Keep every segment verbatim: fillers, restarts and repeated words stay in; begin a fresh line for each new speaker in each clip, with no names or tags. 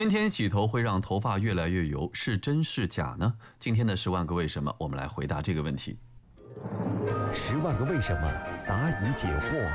天天洗头会让头发越来越油，是真是假呢？今天的十万个为什么，我们来回答这个问题。
十万个为什么，答疑解惑。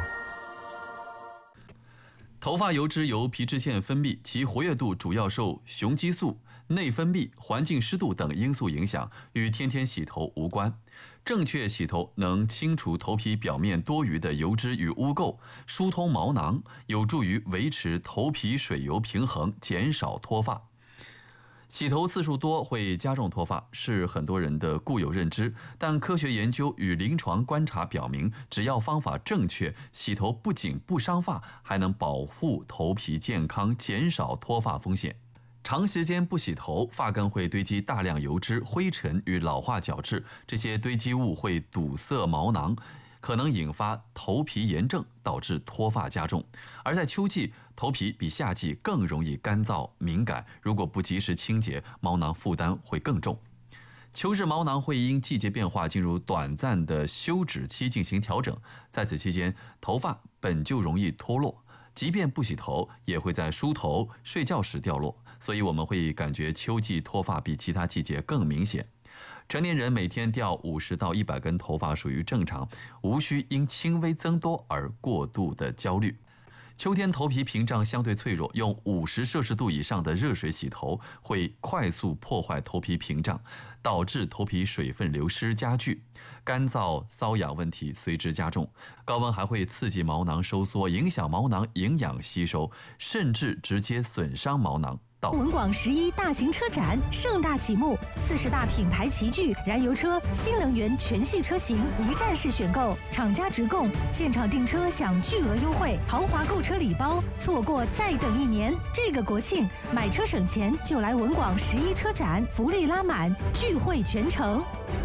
头发油脂由皮脂腺分泌，其活跃度主要受雄激素、内分泌、环境湿度等因素影响，与天天洗头无关。正确洗头能清除头皮表面多余的油脂与污垢，疏通毛囊，有助于维持头皮水油平衡，减少脱发。洗头次数多会加重脱发，是很多人的固有认知，但科学研究与临床观察表明，只要方法正确，洗头不仅不伤发，还能保护头皮健康，减少脱发风险。长时间不洗头，发根会堆积大量油脂、灰尘与老化角质，这些堆积物会堵塞毛囊，可能引发头皮炎症，导致脱发加重。而在秋季，头皮比夏季更容易干燥敏感，如果不及时清洁，毛囊负担会更重。秋日毛囊会因季节变化进入短暂的休止期进行调整，在此期间，头发本就容易脱落，即便不洗头，也会在梳头、睡觉时掉落，所以我们会感觉秋季脱发比其他季节更明显。成年人每天掉五十到一百根头发属于正常，无需因轻微增多而过度的焦虑。秋天头皮屏障相对脆弱，用五十摄氏度以上的热水洗头会快速破坏头皮屏障，导致头皮水分流失加剧，干燥瘙痒问题随之加重。高温还会刺激毛囊收缩，影响毛囊营养吸收，甚至直接损伤毛囊。
文广十一大型车展盛大启幕，四十大品牌齐聚，燃油车、新能源全系车型一站式选购，厂家直供，现场订车享巨额优惠，豪华购车礼包，错过再等一年。这个国庆买车省钱就来文广十一车展，福利拉满，聚会全城。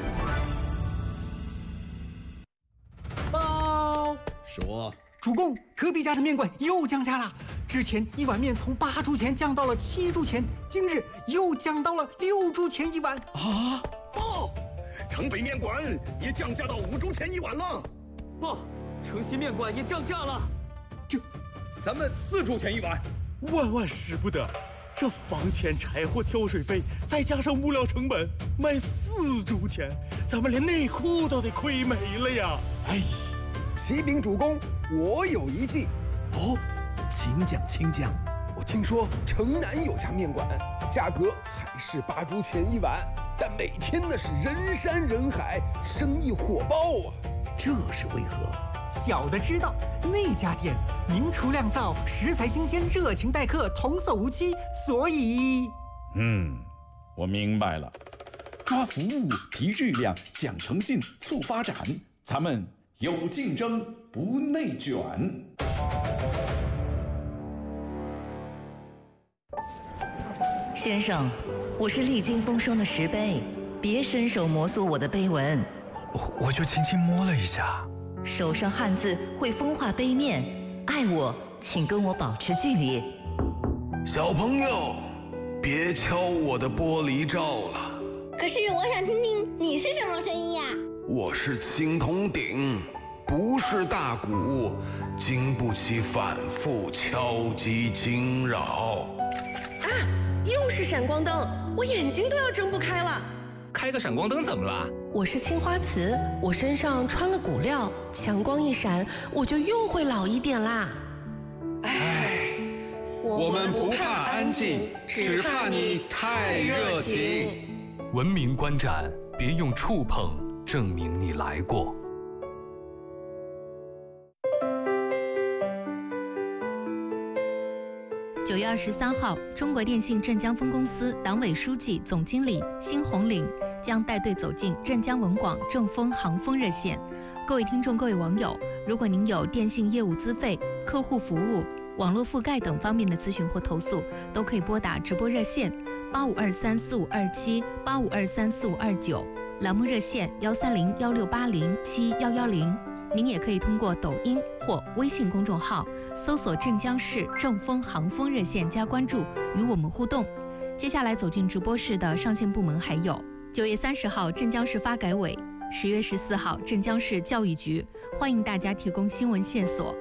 包
说，
主公，隔壁家的面馆又降价了。之前一碗面从八铢钱降到了七铢钱，今日又降到了六铢钱一碗。
啊！报，城北面馆也降价到五铢钱一碗了。
报，城西面馆也降价了。
这，咱们四铢钱一碗。
万万使不得！这房钱、柴火、挑水费，再加上物料成本，卖四铢钱，咱们连内裤都得亏没了呀！
哎，启禀主公，我有一计。哦。请讲，请讲。我听说城南有家面馆，价格还是八铢钱一碗，但每天那是人山人海，生意火爆啊！这是为何？
小的知道，那家店名厨酿造，食材新鲜，热情待客，童叟无欺，所以……
嗯，我明白了。抓服务，提质量，讲诚信，促发展，咱们有竞争，不内卷。
先生，我是历经风霜的石碑，别伸手摩挲我的碑文。
我我就轻轻摸了一下。
手上汗渍会风化碑面，爱我请跟我保持距离。
小朋友，别敲我的玻璃罩了。
可是我想听听你是什么声音呀？
我是青铜鼎，不是大鼓，经不起反复敲击惊扰。
啊！又是闪光灯，我眼睛都要睁不开了。
开个闪光灯怎么了？
我是青花瓷，我身上穿了骨料，强光一闪，我就又会老一点啦。
唉，我们不怕安静，只怕你太热情。
文明观展，别用触碰证明你来过。
九月二十三号，中国电信镇江分公司党委书记、总经理辛红岭将带队走进镇江文广正丰航丰热线。各位听众、各位网友，如果您有电信业务资费、客户服务、网络覆盖等方面的咨询或投诉，都可以拨打直播热线八五二三四五二七、八五二三四五二九，栏目热线幺三零幺六八零七幺幺零。您也可以通过抖音或微信公众号搜索镇江市正丰航丰热线加关注，与我们互动。接下来走进直播室的上线部门还有：九月三十号镇江市发改委，十月十四号镇江市教育局，欢迎大家提供新闻线索。